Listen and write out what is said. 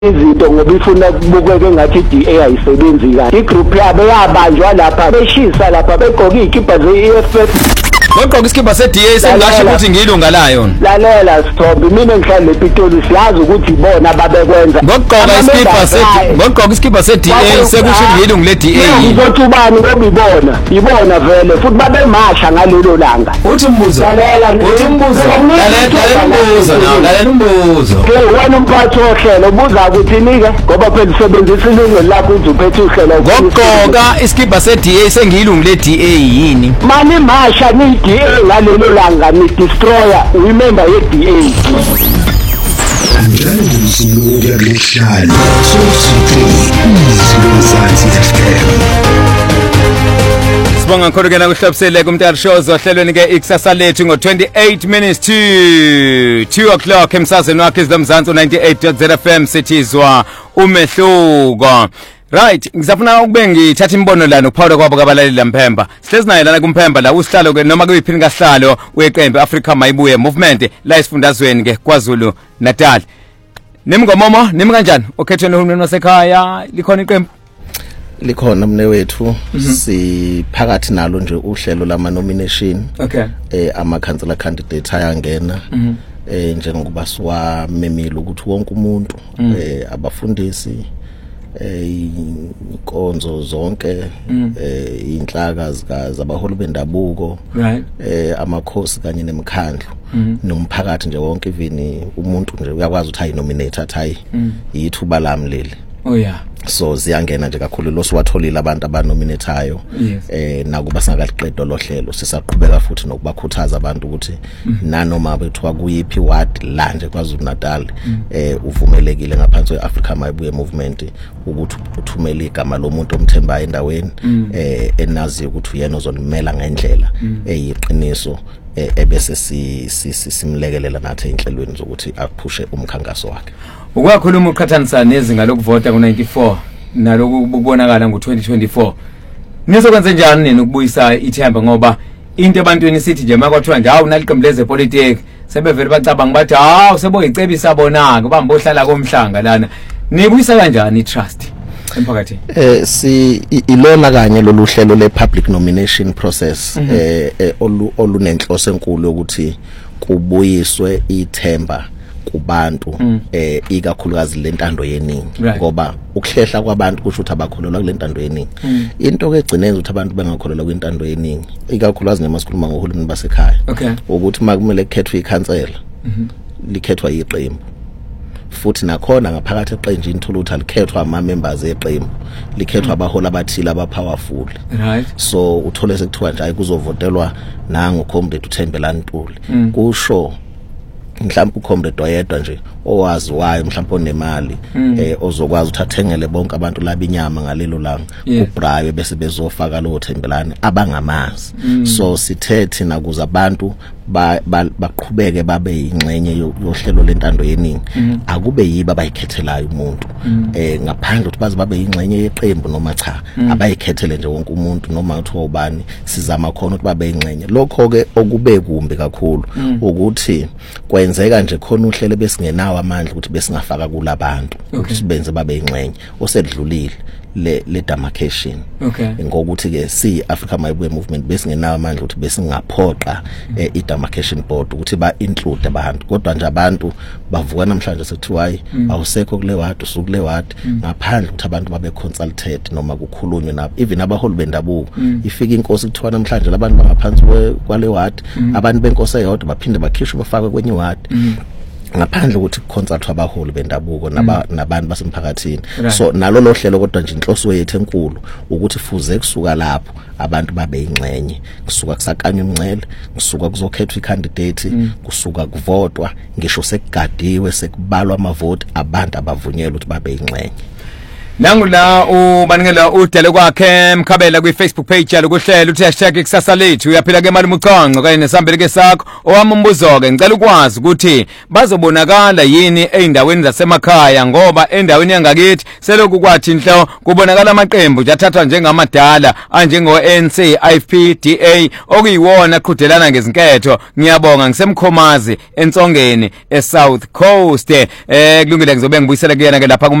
izinto ngoba ifuna ukubukeka engathi iDA ayisebenzi kahle. Igroup yabo yabanjwa lapha beshisa lapha begqoka izikipa ze-EFF. Ngogqoka isikibha se-DA sengasho ukuthi ngilunga layo. Lalela Sithombe, mina ngihlala ePitoli siyazi ukuthi ibona ababekwenza. Ngogqoka isikibha se-DA sekusho ngilunga le-DA. Ngizothi ubani ngoba ibona vele futhi babemasha ngalelo langa. Uthi umbuzo. Lalela umbuzo. Wena umphathi wohlelo ubuza ukuthi nike ngoba phela usebenzisa ilungelo lakho ukuthi uphethe uhlelo. Ngogqoka isikibha se-DA sengilunga le-DA yini? Mani masha ni DA ngalelo langa ni destroyer remember ye-DA. Njalo ngisuku yakuhlala Mzansi FM. Sibonga khona kuhlobisele kumntana shows ohlelweni ke ikusasa lethu ngo 28 minutes to 2 o'clock emsazweni wakhe izomzansi 98.0 FM sithizwa umehluko. Right, ngizafuna ukube ngithatha imbono lana ukuphawula kwabo kabalaleli laMphemba. Sihlezi naye lana kuMphemba la usihlalo ke noma kuyiphini kahlalo weqembu Africa Mayibuye Movement la esifundazweni ke KwaZulu Natal. Nimngomomo, nimi kanjani? Okhethweni uhulumeni wasekhaya likhona iqembu? Likhona mne wethu siphakathi nalo nje uhlelo lama nomination. Okay. Ama councillor candidate ayangena. Njengoba siwamemile ukuthi wonke umuntu abafundisi inkonzo zonke inhlaka zabaholi bendabuko amakhosi kanye nemikhandlo nomphakathi nje wonke even umuntu nje uyakwazi ukuthi ayinominate athi yithuba lami leli. Oh yeah. So ziyangena nje kakhulu lo siwatholile abantu abanominatayo nakuba singakaliqedwa lo hlelo sisaqhubeka futhi nokubakhuthaza abantu ukuthi nanoma bethiwa kuyiphi ward la nje KwaZulu Natal uvumelekile ngaphansi kweAfrica Mayibuye Movement ukuthi uthumele igama lomuntu omthembayo endaweni enazi ukuthi uyena ozonimela ngendlela eyiqiniso ebese simlekelela nathi enhlelweni zokuthi aphushe umkhankaso wakhe. Ukwakhuluma uqhathanisa nezinga lokuvota ku94 naloku kubonakala ngo2024. Nizokwenza njani nini ukubuyisa ithemba ngoba into ebantwini sithi nje makwathiwa nje hawu naliqembu lezepolitiki sebevele bacabanga bathi hawu seboyicebisa bonaka bamba ohlala komhlanga lana. Nibuyisa kanjani itrust emphakathini? Ilona kanye lolu hlelo le-public nomination process olunenhloso enkulu ukuthi kubuyiswe ithemba kubantu ikakhulukazi lentando yeningi ngoba ukuhlehla kwabantu kusho ukuthi abakholelwa kulentando yeningi. Into ke egcineza ukuthi abantu bengakholelwa kwintando yeningi ikakhulukazi nemasikhuluma ngohulumeni basekhaya ukuthi makumele kukhethwe ikhansela likhethwa yiqembu futhi nakhona ngaphakathi eqenjini thola ukuthi alikhethwa ama members eqembu likhethwa abaholi abathile abapowerful. So uthole sekuthiwa nje kuzovotelwa nangu Comrade uThembelani Ntuli kusho mhlawumbe uComrade oyedwa nje owazi wayo mhlawumbe onemali ozokwazi ukuthi athengele bonke abantu laba inyama ngalelo langa uBrayo bese bezofaka lo Thembelani abangamazi. So sithethi nakuza abantu baqhubeke babe ingxenye yohlelo lentando yeningi akube yiba abayikhethelayo umuntu ngaphandle ukuthi baze babe ingxenye yeqembu noma cha abayikhethele nje wonke umuntu noma uthiwa ubani sizama khona ukuthi babe ingxenye. Lokho ke okube kumbi kakhulu ukuthi kwenzeka nje khona uhlelo besingenawo amandla ukuthi besingafaka kulabantu ukuthi sibenze babe ingxenye osedlulile le demarcation ngokuthi ke Africa Mayibuye Movement besingenawo amandla ukuthi besingaphoqa i-demarcation board ukuthi ba include abantu kodwa nje abantu bavuka namhlanje sekuthiwa hayi awusekho kule ward usukule ward ngaphandle ukuthi abantu babe consulted noma kukhulunywe nabo even abaholi bendabuko ifika inkosi kuthiwa namhlanje labantu bangaphansi kwale ward abantu benkosi eyodwa baphinde bakhishwe bafakwe kwenye ward ngaphandle ukuthi kuconsultwa abaholi bendabuko nabantu basemphakathini. So nalo lo hlelo kodwa nje inhloso yethu enkulu ukuthi fuze kusuka lapho abantu babe ingxenye kusuka kusakanywa umncele kusuka kuzokhethwa icandidate kusuka kuvotwa ngisho sekugadiwe sekubalwa amavoti abantu abavunyelwa ukuthi babe ingxenye. nangu la ubaningela udele kwakhe Mkhabela kwi Facebook page yalo kuhlela uthi #ikusasa lethu uyaphila ke mali mucango kanye nesambele ke sakho owami umbuzo ke ngicela ukwazi ukuthi bazobonakala yini eindaweni zasemakhaya ngoba endaweni yangakithi selokhu kwathi inhlo kubonakala amaqembu athathwa njengamadala anjengo ANC IFPDA okuyiwona aqhudelana ngezinketho ngiyabonga ngisemkhomazi entsongeni eSouth Coast kulungile ngizobe ngibuyisela kuyena ke lapha